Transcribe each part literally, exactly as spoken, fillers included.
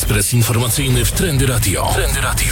Ekspres informacyjny w Trendy Radio. Trendy Radio.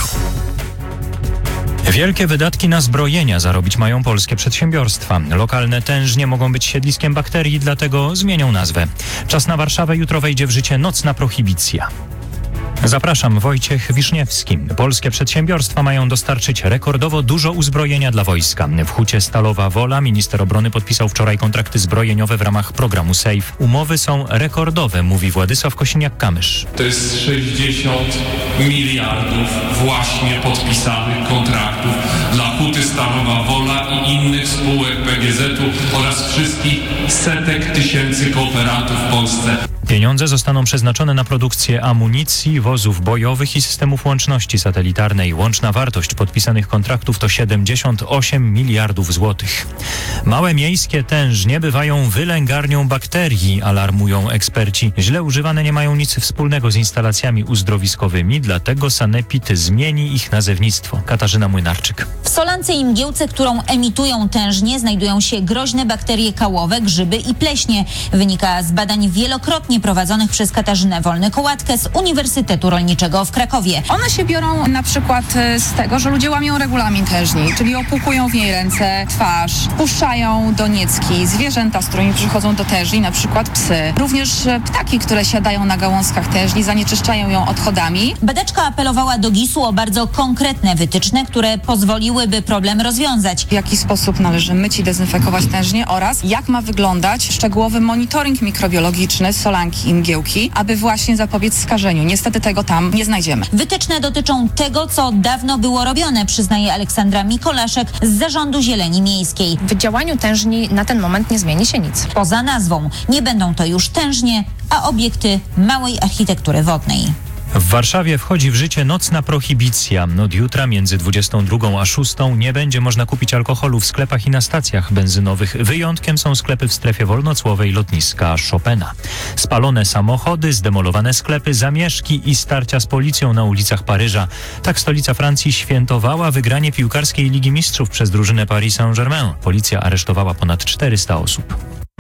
Wielkie wydatki na zbrojenia zarobić mają polskie przedsiębiorstwa. Lokalne tężnie mogą być siedliskiem bakterii, dlatego zmienią nazwę. Czas na Warszawę, jutro wejdzie w życie nocna prohibicja. Zapraszam, Wojciech Wiszniewski. Polskie przedsiębiorstwa mają dostarczyć rekordowo dużo uzbrojenia dla wojska. W Hucie Stalowa Wola minister obrony podpisał wczoraj kontrakty zbrojeniowe w ramach programu SAFE. Umowy są rekordowe, mówi Władysław Kosiniak-Kamysz. To jest sześćdziesiąt miliardów właśnie podpisanych kontraktów dla Huty Stalowa Wola i innych spółek P G Z-u oraz wszystkich setek tysięcy kooperatów w Polsce. Pieniądze zostaną przeznaczone na produkcję amunicji, wozów bojowych i systemów łączności satelitarnej. Łączna wartość podpisanych kontraktów to siedemdziesiąt osiem miliardów złotych. Małe miejskie tężnie bywają wylęgarnią bakterii, alarmują eksperci. Źle używane nie mają nic wspólnego z instalacjami uzdrowiskowymi, dlatego Sanepid zmieni ich nazewnictwo. Katarzyna Młynarczyk. W solance i mgiełce, którą emitują tężnie, znajdują się groźne bakterie kałowe, grzyby i pleśnie. Wynika z badań wielokrotnie prowadzonych przez Katarzynę Wolny-Kołatkę z Uniwersytetu Rolniczego w Krakowie. One się biorą na przykład z tego, że ludzie łamią regulamin tężni, czyli opłukują w niej ręce, twarz, puszczają doniecki, zwierzęta, z którymi przychodzą do tężni, na przykład psy. Również ptaki, które siadają na gałązkach tężni, zanieczyszczają ją odchodami. Badaczka apelowała do GIS-u o bardzo konkretne wytyczne, które pozwoliłyby problem rozwiązać. W jaki sposób należy myć i dezynfekować tężnie oraz jak ma wyglądać szczegółowy monitoring mikrobiologiczny solanki i mgiełki, aby właśnie zapobiec skażeniu. Niestety tego tam nie znajdziemy. Wytyczne dotyczą tego, co dawno było robione, przyznaje Aleksandra Mikolaszek z Zarządu Zieleni Miejskiej. W działaniu tężni na ten moment nie zmieni się nic. Poza nazwą nie będą to już tężnie, a obiekty małej architektury wodnej. W Warszawie wchodzi w życie nocna prohibicja. Od jutra między dwudziestą drugą a szóstą nie będzie można kupić alkoholu w sklepach i na stacjach benzynowych. Wyjątkiem są sklepy w strefie wolnocłowej lotniska Chopina. Spalone samochody, zdemolowane sklepy, zamieszki i starcia z policją na ulicach Paryża. Tak stolica Francji świętowała wygranie piłkarskiej Ligi Mistrzów przez drużynę Paris Saint-Germain. Policja aresztowała ponad czterysta osób.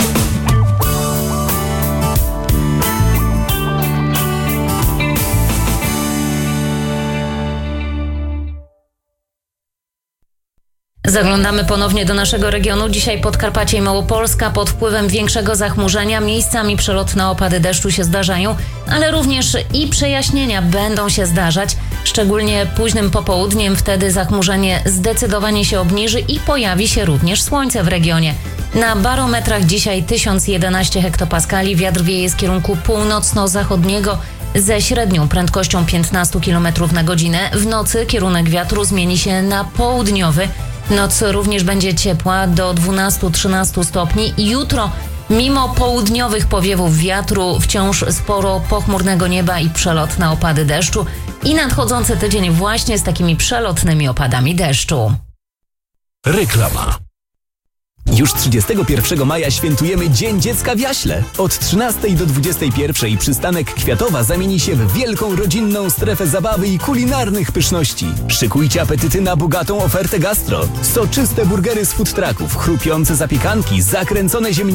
Zaglądamy ponownie do naszego regionu. Dzisiaj Podkarpacie i Małopolska pod wpływem większego zachmurzenia. Miejscami przelotne opady deszczu się zdarzają, ale również i przejaśnienia będą się zdarzać. Szczególnie późnym popołudniem, wtedy zachmurzenie zdecydowanie się obniży i pojawi się również słońce w regionie. Na barometrach dzisiaj tysiąc jedenaście hektopaskali, wiatr wieje z kierunku północno-zachodniego ze średnią prędkością piętnaście kilometrów na godzinę. W nocy kierunek wiatru zmieni się na południowy. Noc również będzie ciepła do dwunastu trzynastu stopni. Jutro, mimo południowych powiewów wiatru, wciąż sporo pochmurnego nieba i przelotne opady deszczu. I nadchodzący tydzień właśnie z takimi przelotnymi opadami deszczu. Reklama. Już trzydziestego pierwszego maja świętujemy Dzień Dziecka w Jaśle. Od trzynastej do dwudziestej pierwszej przystanek Kwiatowa zamieni się w wielką rodzinną strefę zabawy i kulinarnych pyszności. Szykujcie apetyty na bogatą ofertę gastro. Soczyste burgery z food trucków, chrupiące zapiekanki, zakręcone ziemniaki.